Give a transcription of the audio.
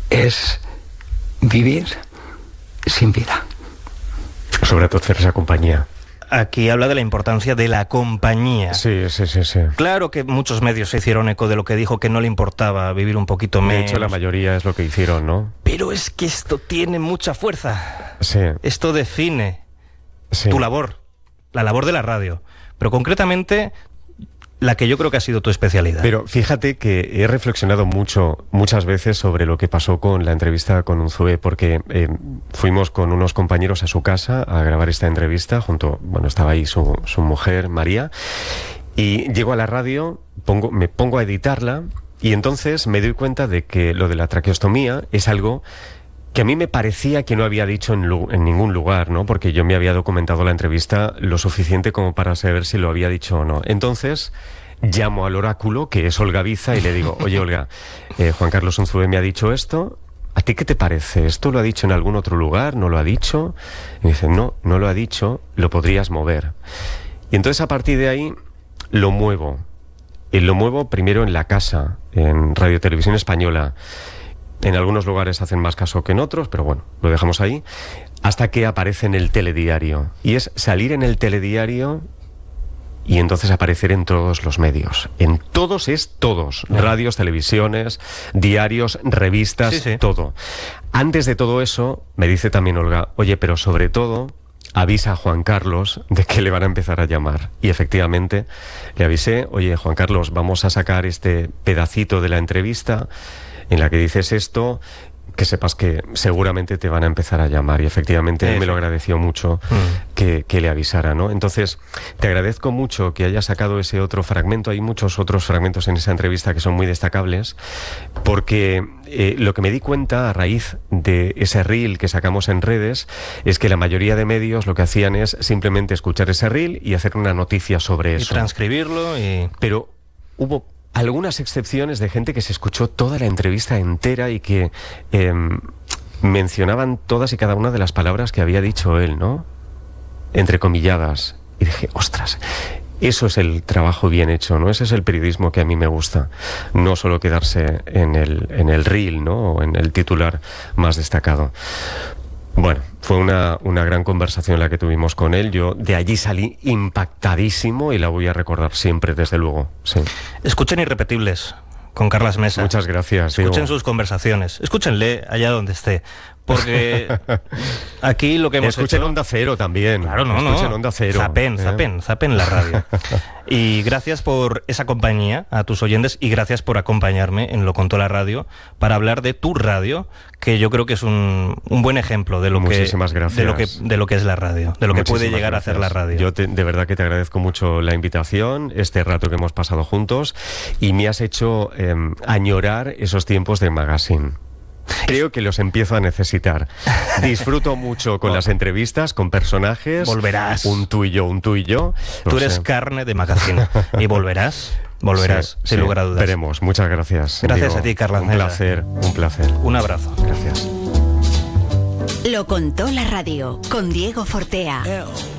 es vivir sin vida. Sobre todo hacer esa compañía. Aquí habla de la importancia de la compañía. Sí. Claro que muchos medios se hicieron eco de lo que dijo, que no le importaba vivir un poquito menos. De hecho, la mayoría es lo que hicieron, ¿no? Pero es que esto tiene mucha fuerza. Sí. Esto define tu labor, la labor de la radio. Pero concretamente, la que yo creo que ha sido tu especialidad. Pero fíjate que he reflexionado muchas veces sobre lo que pasó con la entrevista con Unzué, porque fuimos con unos compañeros a su casa a grabar esta entrevista, estaba ahí su mujer, María, y llego a la radio, me pongo a editarla, y entonces me doy cuenta de que lo de la traqueostomía es algo que a mí me parecía que no había dicho en ningún lugar, ¿no? Porque yo me había documentado la entrevista lo suficiente como para saber si lo había dicho o no. Entonces llamo al oráculo, que es Olga Biza, y le digo, oye Olga, Juan Carlos Unzué me ha dicho esto, ¿a ti qué te parece? ¿Esto lo ha dicho en algún otro lugar? ¿No lo ha dicho? Y me dice, no lo ha dicho, lo podrías mover. Y entonces a partir de ahí lo muevo. Y lo muevo primero en la casa, en Radio Televisión Española. En algunos lugares hacen más caso que en otros, pero bueno, lo dejamos ahí, hasta que aparece en el telediario. Y es salir en el telediario y entonces aparecer en todos los medios. En todos es todos. Radios, televisiones, diarios, revistas, sí. Todo. Antes de todo eso, me dice también Olga, oye, pero sobre todo avisa a Juan Carlos de que le van a empezar a llamar. Y efectivamente le avisé, oye, Juan Carlos, vamos a sacar este pedacito de la entrevista en la que dices esto, que sepas que seguramente te van a empezar a llamar. Y efectivamente me lo agradeció mucho que le avisara, ¿no? Entonces, te agradezco mucho que hayas sacado ese otro fragmento. Hay muchos otros fragmentos en esa entrevista que son muy destacables, porque lo que me di cuenta a raíz de ese reel que sacamos en redes es que la mayoría de medios lo que hacían es simplemente escuchar ese reel y hacer una noticia sobre eso. Y transcribirlo y... Pero hubo algunas excepciones de gente que se escuchó toda la entrevista entera y que mencionaban todas y cada una de las palabras que había dicho él, ¿no? Entrecomilladas. Y dije, ostras, eso es el trabajo bien hecho, ¿no? Ese es el periodismo que a mí me gusta. No solo quedarse en el reel, ¿no? O en el titular más destacado. Bueno, fue una gran conversación la que tuvimos con él. Yo de allí salí impactadísimo y la voy a recordar siempre, desde luego. Sí. Escuchen Irrepetibles con Carlas Mesa. Muchas gracias. Escuchen sus conversaciones. Escúchenle allá donde esté. Porque aquí lo que hemos Escuchen hecho... Onda Cero también. Claro, Escuchen Onda Cero. Zapen la radio. Y gracias por esa compañía a tus oyentes y gracias por acompañarme en Lo Contó la Radio para hablar de tu radio, que yo creo que es un buen ejemplo de lo Muchísimas gracias. de lo que es la radio, de lo que puede llegar gracias. a hacer la radio. Yo de verdad que te agradezco mucho la invitación, este rato que hemos pasado juntos, y me has hecho añorar esos tiempos de magazine. Creo que los empiezo a necesitar. Disfruto mucho con las entrevistas, con personajes. Volverás. Un tú y yo. Tú eres carne de magazine. Y volverás, sin lugar a dudas. Veremos. Muchas gracias. Gracias a ti, Carlas Mesa. Un placer. Un abrazo. Gracias. Lo Contó la Radio, con Diego Fortea.